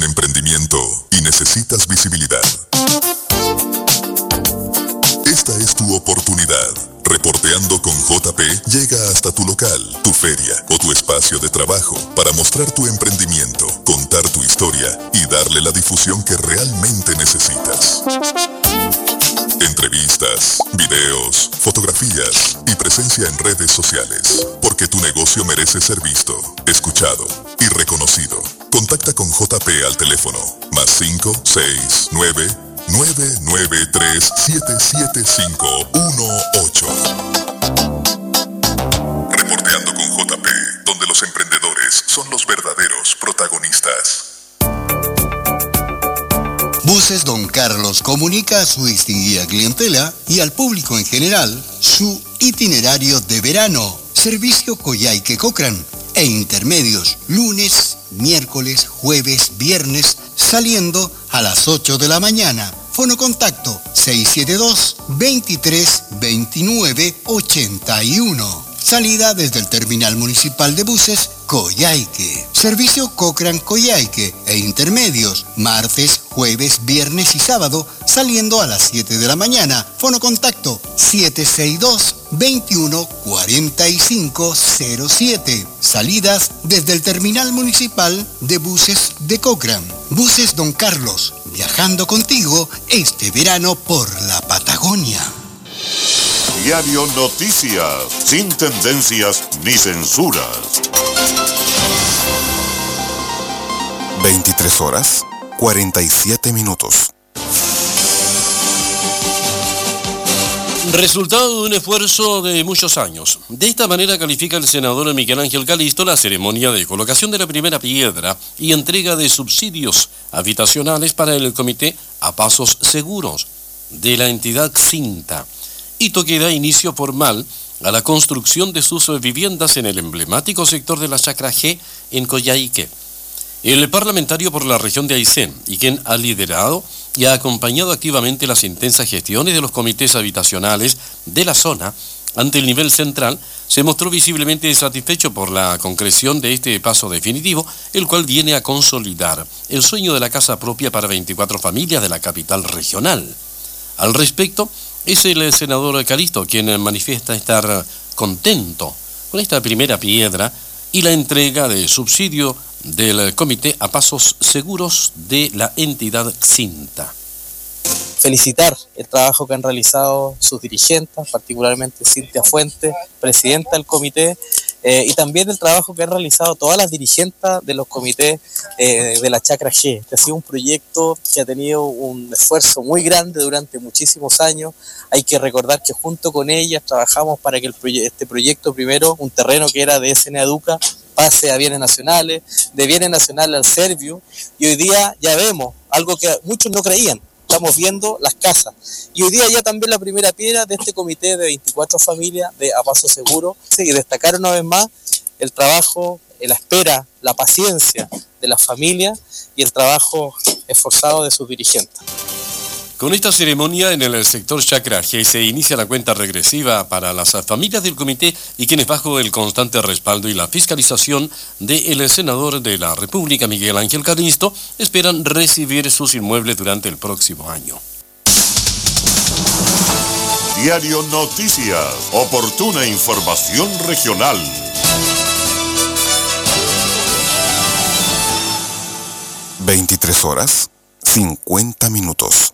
emprendimiento y necesitas visibilidad. Esta es tu oportunidad. Reporteando con JP llega hasta tu local, tu feria o tu espacio de trabajo para mostrar tu emprendimiento, contar tu historia y darle la difusión que realmente necesitas. Entrevistas, videos, fotografías y presencia en redes sociales, porque tu negocio merece ser visto, escuchado y reconocido. Contacta con JP al teléfono +569 993 77518. Reporteando con JP, donde los emprendedores son los verdaderos protagonistas. Buses Don Carlos comunica a su distinguida clientela y al público en general su itinerario de verano. Servicio Coyhaique-Cochrane e intermedios lunes, miércoles, jueves, viernes, saliendo a las 8 de la mañana. Fono contacto 672-2329-81. Salida desde el Terminal Municipal de Buses Coyhaique. Servicio Cochrane-Coyhaique e intermedios martes, jueves, viernes y sábado, saliendo a las 7 de la mañana. Fono contacto 762-214507. Salidas desde el Terminal Municipal de Buses de Cochrane. Buses Don Carlos, viajando contigo este verano por la Patagonia. Diario Noticias, sin tendencias ni censuras. 23 horas, 47 minutos. Resultado de un esfuerzo de muchos años. De esta manera califica el senador Miguel Ángel Calisto la ceremonia de colocación de la primera piedra y entrega de subsidios habitacionales para el Comité a Pasos Seguros de la entidad CINTA. Hito que da inicio formal a la construcción de sus viviendas en el emblemático sector de la Chacra G en Coyhaique. El parlamentario por la región de Aysén, y quien ha liderado y ha acompañado activamente las intensas gestiones de los comités habitacionales de la zona ante el nivel central, se mostró visiblemente satisfecho por la concreción de este paso definitivo, el cual viene a consolidar el sueño de la casa propia para 24 familias de la capital regional. Al respecto, es el senador Calisto quien manifiesta estar contento con esta primera piedra y la entrega de subsidio del Comité a Pasos Seguros de la entidad CINTA. Felicitar el trabajo que han realizado sus dirigentes, particularmente Cintia Fuentes, presidenta del comité, y también el trabajo que han realizado todas las dirigentes de los comités de la Chacra G. Este ha sido un proyecto que ha tenido un esfuerzo muy grande durante muchísimos años. Hay que recordar que junto con ellas trabajamos para que este proyecto, primero, un terreno que era de SN Educa, pase a bienes nacionales, de bienes nacionales al Servio, y hoy día ya vemos algo que muchos no creían. Estamos viendo las casas. Y hoy día ya también la primera piedra de este comité de 24 familias de A Paso Seguro. Y destacar una vez más el trabajo, la espera, la paciencia de las familias y el trabajo esforzado de sus dirigentes. Con esta ceremonia en el sector Chacra G se inicia la cuenta regresiva para las familias del comité y quienes bajo el constante respaldo y la fiscalización del senador de la República, Miguel Ángel Calisto, esperan recibir sus inmuebles durante el próximo año. Diario Noticias, oportuna información regional. ¿23 horas? 50 minutos.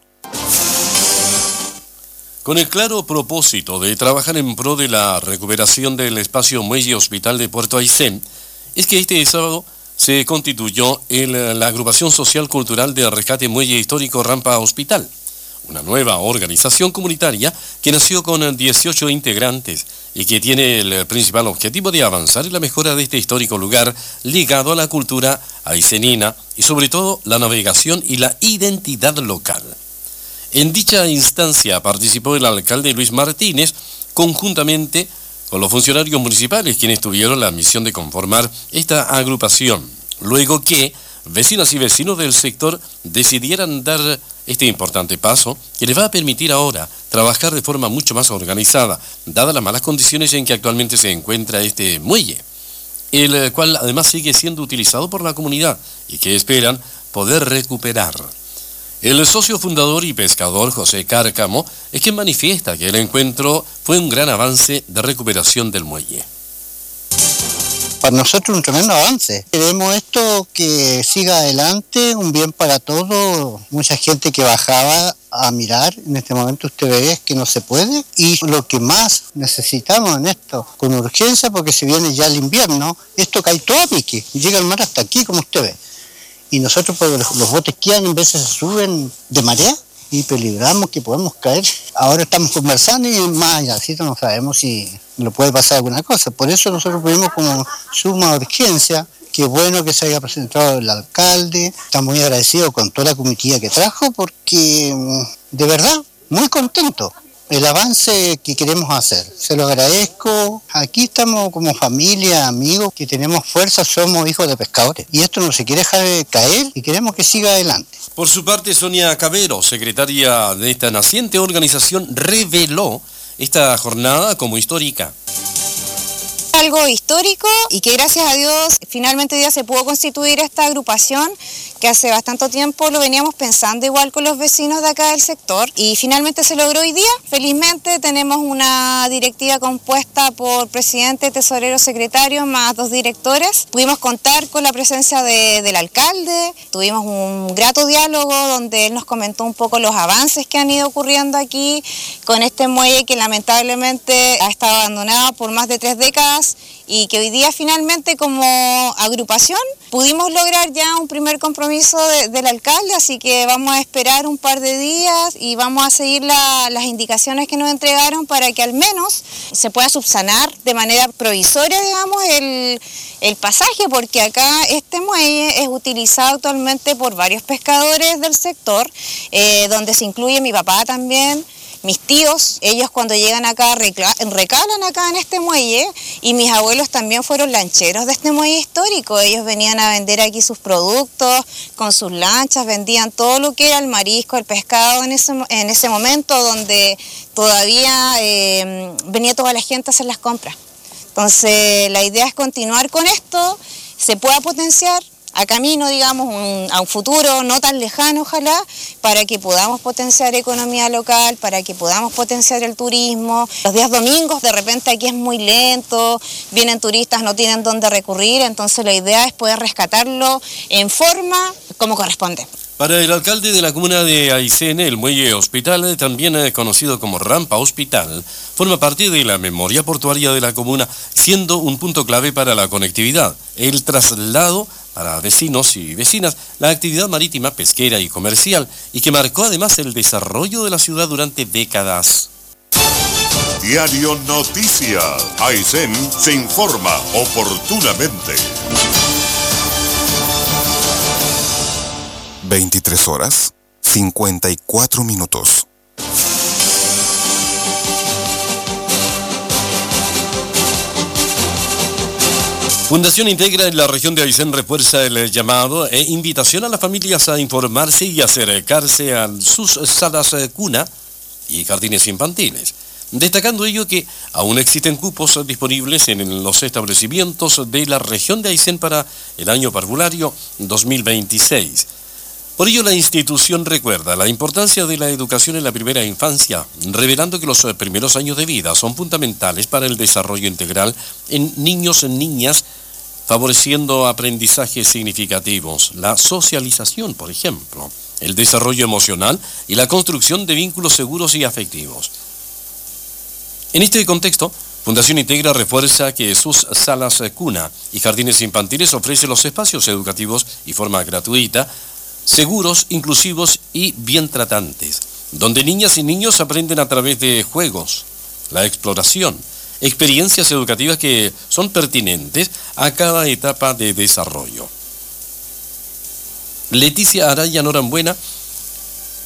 Con el claro propósito de trabajar en pro de la recuperación del espacio Muelle Hospital de Puerto Aysén, es que este sábado se constituyó la Agrupación Social Cultural de Rescate Muelle Histórico Rampa Hospital, una nueva organización comunitaria que nació con 18 integrantes y que tiene el principal objetivo de avanzar en la mejora de este histórico lugar ligado a la cultura aysenina y sobre todo la navegación y la identidad local. En dicha instancia participó el alcalde Luis Martínez, conjuntamente con los funcionarios municipales, quienes tuvieron la misión de conformar esta agrupación, luego que vecinas y vecinos del sector decidieran dar este importante paso que les va a permitir ahora trabajar de forma mucho más organizada, dadas las malas condiciones en que actualmente se encuentra este muelle, el cual además sigue siendo utilizado por la comunidad y que esperan poder recuperar. El socio fundador y pescador José Cárcamo es quien manifiesta que el encuentro fue un gran avance de recuperación del muelle. Para nosotros un tremendo avance. Queremos esto que siga adelante, un bien para todos. Mucha gente que bajaba a mirar, en este momento usted ve que no se puede. Y lo que más necesitamos en esto, con urgencia, porque se viene ya el invierno, esto cae todo a pique, llega el mar hasta aquí, como usted ve. Y nosotros, pues, los botes que en veces se suben de marea y peligramos que podemos caer. Ahora estamos conversando y más allá, ¿sí? No sabemos si le puede pasar alguna cosa. Por eso nosotros pedimos como suma urgencia. Qué bueno que se haya presentado el alcalde. Estamos muy agradecidos con toda la comitiva que trajo porque, de verdad, muy contento. El avance que queremos hacer. Se lo agradezco. Aquí estamos como familia, amigos, que tenemos fuerza, somos hijos de pescadores. Y esto no se quiere dejar de caer y queremos que siga adelante. Por su parte, Sonia Cabero, secretaria de esta naciente organización, reveló esta jornada como histórica. Algo histórico y que gracias a Dios finalmente ya se pudo constituir esta agrupación que hace bastante tiempo lo veníamos pensando igual con los vecinos de acá del sector y finalmente se logró hoy día. Felizmente tenemos una directiva compuesta por presidente, tesorero, secretario, más 2 directores. Pudimos contar con la presencia del alcalde, tuvimos un grato diálogo donde él nos comentó un poco los avances que han ido ocurriendo aquí con este muelle que lamentablemente ha estado abandonado por más de 3 décadas y que hoy día finalmente como agrupación pudimos lograr ya un primer compromiso del alcalde, así que vamos a esperar un par de días y vamos a seguir las indicaciones que nos entregaron para que al menos se pueda subsanar de manera provisoria, digamos, el pasaje, porque acá este muelle es utilizado actualmente por varios pescadores del sector, donde se incluye mi papá también. Mis tíos, ellos cuando llegan acá recalan acá en este muelle y mis abuelos también fueron lancheros de este muelle histórico. Ellos venían a vender aquí sus productos con sus lanchas, vendían todo lo que era el marisco, el pescado en ese momento donde todavía venía toda la gente a hacer las compras. Entonces la idea es continuar con esto, se pueda potenciar a camino, digamos, a un futuro no tan lejano, ojalá, para que podamos potenciar economía local, para que podamos potenciar el turismo. Los días domingos, de repente aquí es muy lento, vienen turistas, no tienen dónde recurrir, entonces la idea es poder rescatarlo en forma como corresponde. Para el alcalde de la comuna de Aysén, el muelle Hospital, también conocido como Rampa Hospital, forma parte de la memoria portuaria de la comuna, siendo un punto clave para la conectividad, el traslado para vecinos y vecinas, la actividad marítima, pesquera y comercial, y que marcó además el desarrollo de la ciudad durante décadas. Diario Noticias. Aysén se informa oportunamente. 23 horas, 54 minutos. Fundación Integra en la región de Aysén refuerza el llamado e invitación a las familias a informarse y acercarse a sus salas cuna y jardines infantiles, destacando ello que aún existen cupos disponibles en los establecimientos de la región de Aysén para el año parvulario 2026. Por ello, la institución recuerda la importancia de la educación en la primera infancia, revelando que los primeros años de vida son fundamentales para el desarrollo integral en niños y niñas, favoreciendo aprendizajes significativos, la socialización, por ejemplo, el desarrollo emocional y la construcción de vínculos seguros y afectivos. En este contexto, Fundación Integra refuerza que sus salas cuna y jardines infantiles ofrecen los espacios educativos y forma gratuita, seguros, inclusivos y bien tratantes, donde niñas y niños aprenden a través de juegos, la exploración, experiencias educativas que son pertinentes a cada etapa de desarrollo. Leticia Araya Norambuena